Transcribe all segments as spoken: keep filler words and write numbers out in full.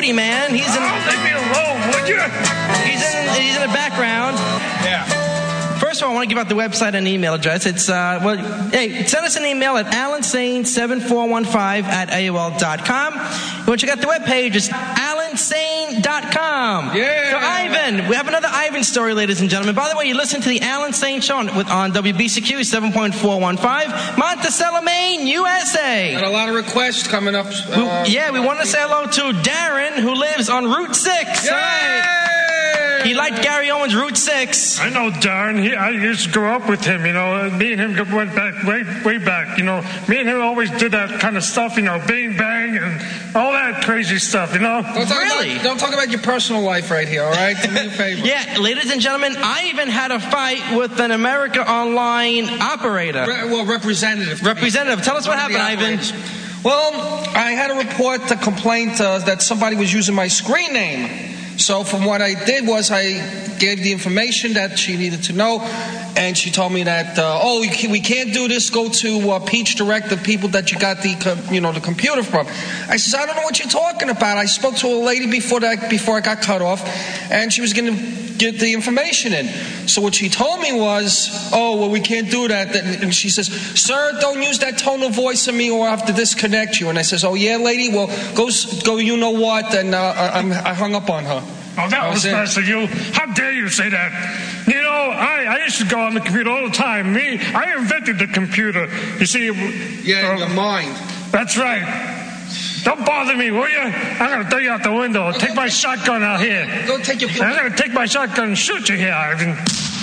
Moody Man. He's in. Oh, leave me alone, would you? He's in. He's in the background. Yeah. First of all, I want to give out the website and email address. It's, uh, well, hey, send us an email at alan sane seven four one five at A O L dot com. You want to check out the webpage, it's alan sane dot com. Yeah. So, Ivan, we have another Ivan story, ladies and gentlemen. By the way, you listen to the Alan Sane Show on, with, on W B C Q seven point four one five, Monticello, Maine, U S A. Got a lot of requests coming up. Uh, we, yeah, we want to say hello to Darren, who lives on Route six. Yay! He liked Gary Owen's Route six. I know Darren. He, I used to grow up with him, you know. Me and him went back, way, way back, you know. Me and him always did that kind of stuff, you know, bing, bang, and all that crazy stuff, you know. Don't talk Really? About, don't talk about your personal life right here, all right? Do me a favor. Yeah, ladies and gentlemen, I even had a fight with an America Online operator. Re- well, representative. Representative, tell us what One of happened, the Ivan. operators. Well, I had a report, a complaint uh, that somebody was using my screen name. So from what I did was I gave the information that she needed to know, and she told me that, uh, oh, we can't, we can't do this. Go to uh, Peach Direct, the people that you got the com- you know the computer from. I says, I don't know what you're talking about. I spoke to a lady before that before I got cut off, and she was going to get the information in. So what she told me was, oh, well, we can't do that. And she says, sir, don't use that tone of voice on me or I have to disconnect you. And I says, oh, yeah, lady, well, go, go you know what, and uh, I, I hung up on her. Oh, that, that was, was nice of you. How dare you say that? You know, I, I used to go on the computer all the time. Me, I invented the computer. You see? Yeah, in uh, your mind. That's right. Don't bother me, will you? I'm going to throw you out the window. Oh, take my take, shotgun out here. Go take your... I'm going to take my shotgun and shoot you here, Ivan.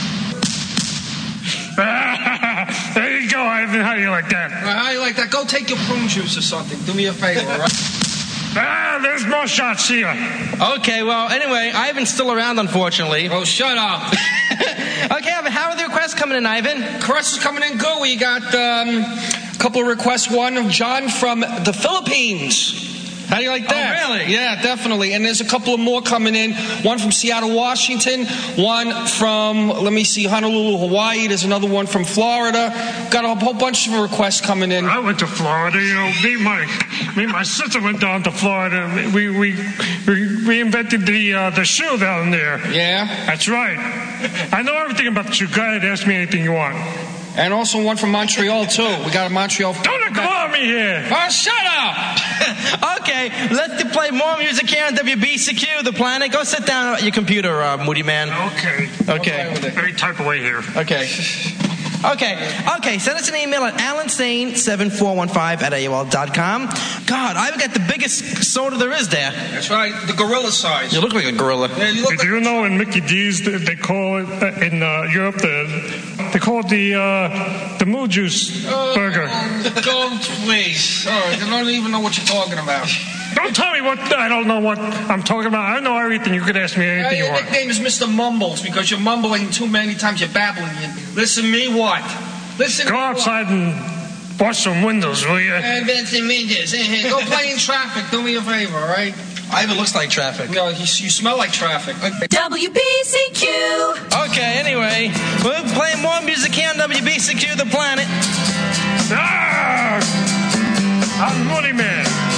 There you go, Ivan. How do you like that? Uh, how do you like that? Go take your prune juice or something. Do me a favor, all right? Ah, there's more shots here. Okay, well, anyway, Ivan's still around, unfortunately. Oh, shut up. Okay, Ivan, how are the requests coming in, Ivan? Requests is coming in good. We got um, a couple of requests. One of John from the Philippines. How do you like that? Oh, really? Yeah, definitely. And there's a couple of more coming in. One from Seattle, Washington. One from, let me see, Honolulu, Hawaii. There's another one from Florida. Got a whole bunch of requests coming in. I went to Florida. You know, me and my, me and my sister went down to Florida. We we we, we invented the uh, the shoe down there. Yeah? That's right. I know everything about you. Go ahead, ask me anything you want. And also one from Montreal, too. We got a Montreal... Don't ignore me here. Oh, shut up! Okay, let's play more music here on W B C Q, The Planet. Go sit down at your computer, uh, Moody Man. Okay. Okay. Very type away here. Okay. Okay. Okay, send us an email at alan sane seven four one five at A O L dot com. God, I've got the biggest soda there is there. That's right, the gorilla size. You look like a gorilla. Yeah, you look Did like... you know in Mickey D's they they call it uh, in uh, Europe the they call it the uh, the moo juice Oh, burger. Don't, please. Oh, I don't even know what you're talking about. Don't tell me what I don't know what I'm talking about. I know everything. You could ask me Uh, anything you your want. nickname is Mister Mumbles because you're mumbling too many times. You're babbling. You, listen to me, what? Listen Go to me, outside and wash some windows, will you? What? Uh, Benson Mingus. Uh, Go play in traffic. Do me a favor, all right? Ivan looks like traffic. No, you, you smell like traffic. W B C Q. Okay, anyway, we're playing more music here on W B C Q, The Planet. Ah! I'm Moody Man.